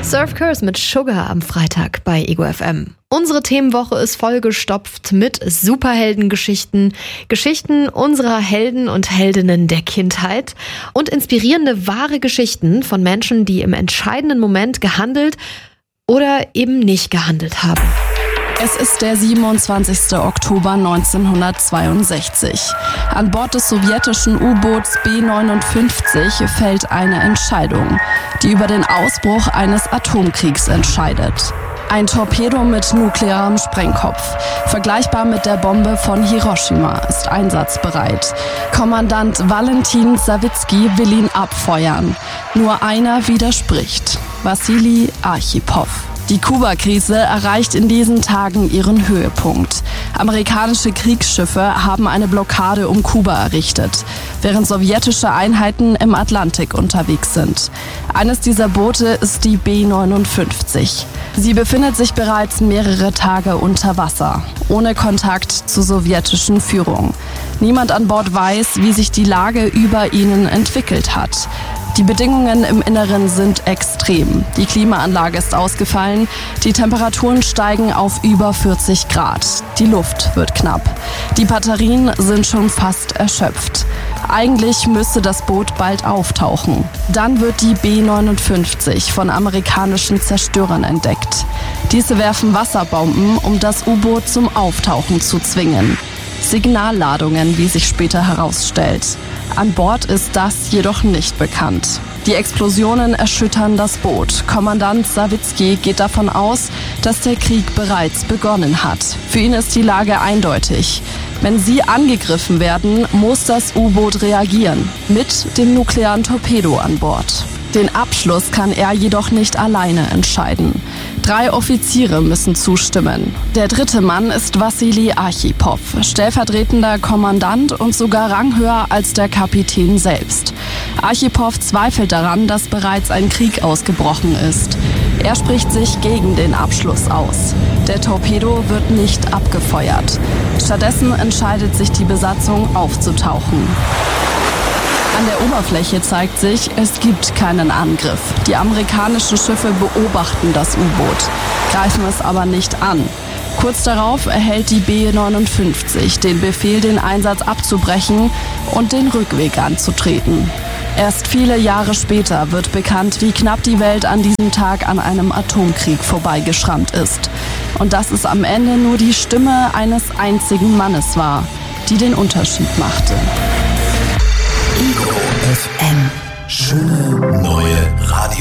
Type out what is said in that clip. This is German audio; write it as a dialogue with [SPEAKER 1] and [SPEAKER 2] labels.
[SPEAKER 1] Surf Curse mit Sugar am Freitag bei Ego FM. Unsere Themenwoche ist vollgestopft mit Superheldengeschichten, Geschichten unserer Helden und Heldinnen der Kindheit und inspirierende wahre Geschichten von Menschen, die im entscheidenden Moment gehandelt oder eben nicht gehandelt haben.
[SPEAKER 2] Es ist der 27. Oktober 1962. An Bord des sowjetischen U-Boots B-59 fällt eine Entscheidung, die über den Ausbruch eines Atomkriegs entscheidet. Ein Torpedo mit nuklearem Sprengkopf, vergleichbar mit der Bombe von Hiroshima, ist einsatzbereit. Kommandant Valentin Sawizki will ihn abfeuern. Nur einer widerspricht: Wassili Archipow. Die Kuba-Krise erreicht in diesen Tagen ihren Höhepunkt. Amerikanische Kriegsschiffe haben eine Blockade um Kuba errichtet, während sowjetische Einheiten im Atlantik unterwegs sind. Eines dieser Boote ist die B-59. Sie befindet sich bereits mehrere Tage unter Wasser, ohne Kontakt zur sowjetischen Führung. Niemand an Bord weiß, wie sich die Lage über ihnen entwickelt hat. Die Bedingungen im Inneren sind extrem. Die Klimaanlage ist ausgefallen, die Temperaturen steigen auf über 40 Grad. Die Luft wird knapp. Die Batterien sind schon fast erschöpft. Eigentlich müsste das Boot bald auftauchen. Dann wird die B-59 von amerikanischen Zerstörern entdeckt. Diese werfen Wasserbomben, um das U-Boot zum Auftauchen zu zwingen. Signalladungen, wie sich später herausstellt. An Bord ist das jedoch nicht bekannt. Die Explosionen erschüttern das Boot. Kommandant Sawizki geht davon aus, dass der Krieg bereits begonnen hat. Für ihn ist die Lage eindeutig. Wenn sie angegriffen werden, muss das U-Boot reagieren, mit dem nuklearen Torpedo an Bord. Den Abschluss kann er jedoch nicht alleine entscheiden. 3 Offiziere müssen zustimmen. Der dritte Mann ist Wassili Archipow, stellvertretender Kommandant und sogar ranghöher als der Kapitän selbst. Archipow zweifelt daran, dass bereits ein Krieg ausgebrochen ist. Er spricht sich gegen den Abschluss aus. Der Torpedo wird nicht abgefeuert. Stattdessen entscheidet sich die Besatzung aufzutauchen. An der Oberfläche zeigt sich, es gibt keinen Angriff. Die amerikanischen Schiffe beobachten das U-Boot, greifen es aber nicht an. Kurz darauf erhält die B-59 den Befehl, den Einsatz abzubrechen und den Rückweg anzutreten. Erst viele Jahre später wird bekannt, wie knapp die Welt an diesem Tag an einem Atomkrieg vorbeigeschrammt ist. Und dass es am Ende nur die Stimme eines einzigen Mannes war, die den Unterschied machte.
[SPEAKER 3] Ego FM. Schöne neue